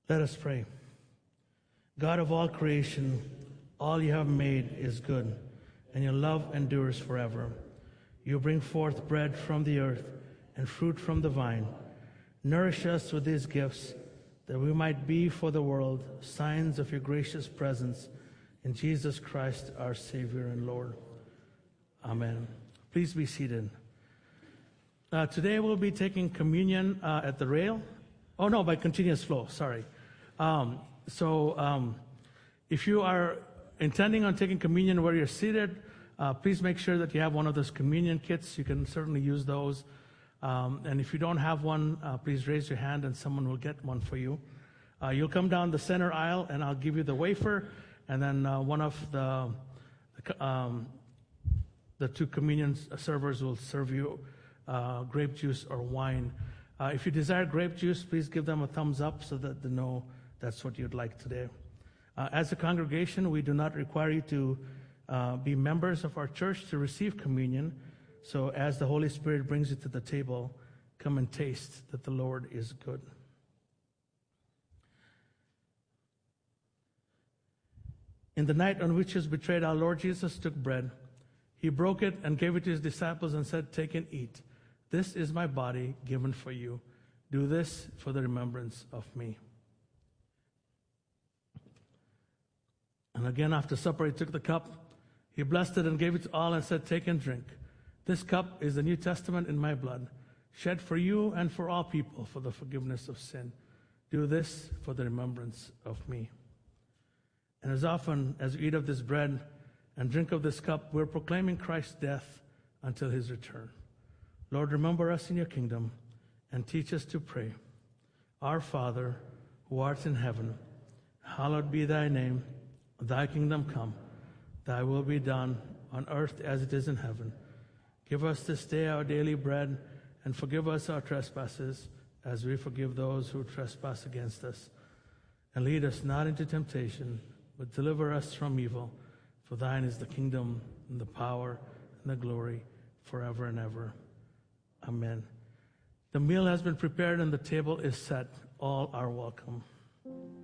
Let us pray. God of all creation, all you have made is good, and your love endures forever. You bring forth bread from the earth and fruit from the vine. Nourish us with these gifts, that we might be for the world signs of your gracious presence in Jesus Christ, our Savior and Lord. Amen. Please be seated. Today we'll be taking communion at the rail. Oh no, by continuous flow, sorry. If you are intending on taking communion where you're seated, please make sure that you have one of those communion kits. You can certainly use those. And if you don't have one, please raise your hand and someone will get one for you. You'll come down the center aisle and I'll give you the wafer, and then one of the two communion servers will serve you grape juice or wine. If you desire grape juice, please give them a thumbs up so that they know that's what you'd like today. As a congregation, we do not require you to be members of our church to receive communion. So as the Holy Spirit brings you to the table, come and taste that the Lord is good. In the night on which he was betrayed, our Lord Jesus took bread. He broke it and gave it to his disciples and said, "Take and eat. This is my body given for you. Do this for the remembrance of me." And again, after supper, he took the cup. He blessed it and gave it to all and said, "Take and drink. This cup is the New Testament in my blood, shed for you and for all people for the forgiveness of sin. Do this for the remembrance of me." And as often as we eat of this bread and drink of this cup, we're proclaiming Christ's death until his return. Lord, remember us in your kingdom and teach us to pray. Our Father, who art in heaven, hallowed be thy name. Thy kingdom come. Thy will be done on earth as it is in heaven. Give us this day our daily bread, and forgive us our trespasses as we forgive those who trespass against us. And lead us not into temptation, but deliver us from evil. For thine is the kingdom and the power and the glory forever and ever. Amen. The meal has been prepared and the table is set. All are welcome.